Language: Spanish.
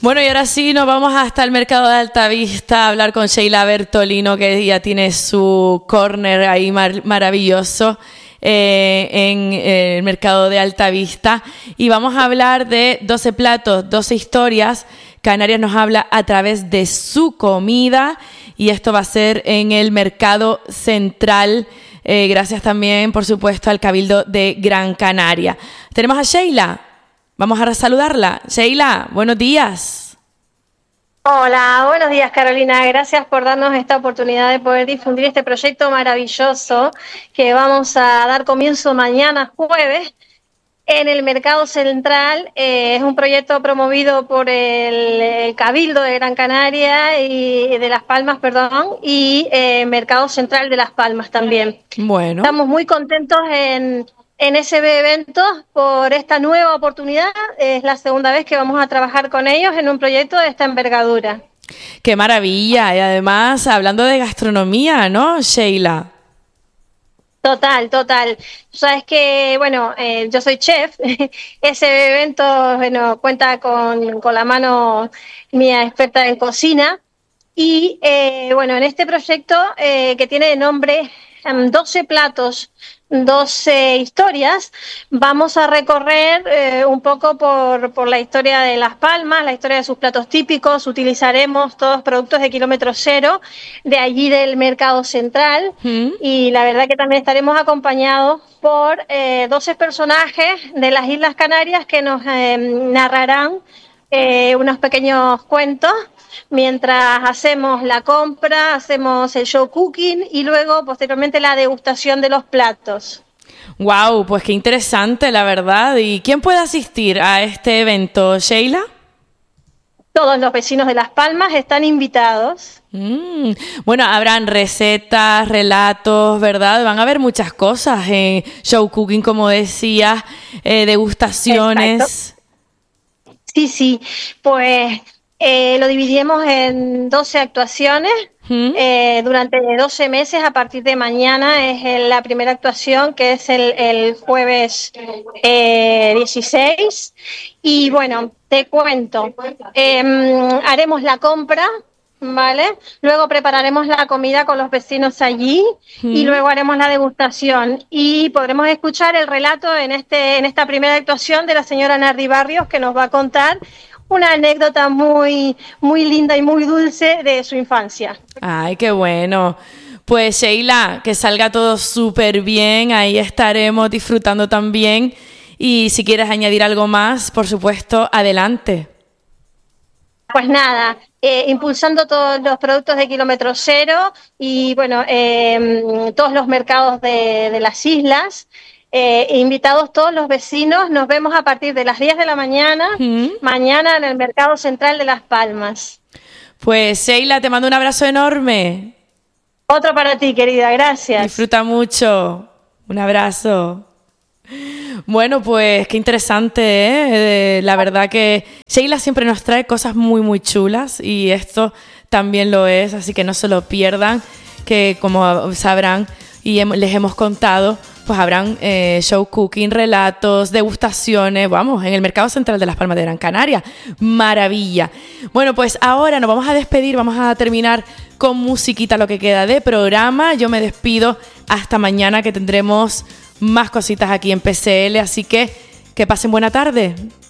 Bueno, y ahora sí nos vamos hasta el mercado de Altavista a hablar con Sheila Bertolino, que ya tiene su corner ahí maravilloso en el mercado de Altavista. Y vamos a hablar de 12 platos, 12 historias. Canarias nos habla a través de su comida y esto va a ser en el mercado central. Gracias también, por supuesto, al Cabildo de Gran Canaria. Tenemos a Sheila. Vamos a saludarla. Sheila, buenos días. Hola, buenos días Carolina. Gracias por darnos esta oportunidad de poder difundir este proyecto maravilloso que vamos a dar comienzo mañana jueves en el Mercado Central. Es un proyecto promovido por el Cabildo de Gran Canaria y de Las Palmas, perdón, y Mercado Central de Las Palmas también. Bueno. Estamos muy contentos en ese evento por esta nueva oportunidad. Es la segunda vez que vamos a trabajar con ellos en un proyecto de esta envergadura. ¡Qué maravilla! Y además, hablando de gastronomía, ¿no, Sheila? Total. Sabes que, bueno, yo soy chef. Ese evento, bueno, cuenta con la mano mía experta en cocina. Y, bueno, en este proyecto que tiene de nombre 12 platos, 12 historias, vamos a recorrer un poco por la historia de Las Palmas, la historia de sus platos típicos. Utilizaremos todos productos de kilómetro cero, de allí del Mercado Central, y la verdad que también estaremos acompañados por 12 personajes de las Islas Canarias que nos narrarán unos pequeños cuentos mientras hacemos la compra, hacemos el show cooking y luego posteriormente la degustación de los platos. Wow, pues qué interesante, la verdad. ¿Y quién puede asistir a este evento, Sheila? Todos los vecinos de Las Palmas están invitados. Bueno, habrán recetas, relatos, ¿verdad? Van a haber muchas cosas, show cooking, como decías, degustaciones. Exacto. Sí, pues lo dividimos en 12 actuaciones durante 12 meses. A partir de mañana es la primera actuación, que es el jueves 16. Y bueno, te cuento, haremos la compra, ¿vale? Luego prepararemos la comida con los vecinos allí y luego haremos la degustación y podremos escuchar el relato en esta primera actuación de la señora Nardi Barrios, que nos va a contar una anécdota muy, muy linda y muy dulce de su infancia. Ay, qué bueno. Pues Sheila, que salga todo súper bien, ahí estaremos disfrutando también. Y si quieres añadir algo más, por supuesto, adelante. Pues nada, impulsando todos los productos de kilómetro cero y bueno, todos los mercados de las islas. Invitados todos los vecinos, nos vemos a partir de las 10 de la mañana, mañana en el Mercado Central de Las Palmas. Pues Sheila, te mando un abrazo enorme. Otro para ti, querida, gracias. Disfruta mucho. Un abrazo. Bueno, pues qué interesante, ¿eh? La verdad que Sheila siempre nos trae cosas muy, muy chulas y esto también lo es, así que no se lo pierdan, que como sabrán y les hemos contado, pues habrán show cooking, relatos, degustaciones, vamos, en el Mercado Central de Las Palmas de Gran Canaria. Maravilla. Bueno, pues ahora nos vamos a despedir, vamos a terminar con musiquita lo que queda de programa. Yo me despido hasta mañana, que tendremos más cositas aquí en PCL, así que pasen buena tarde.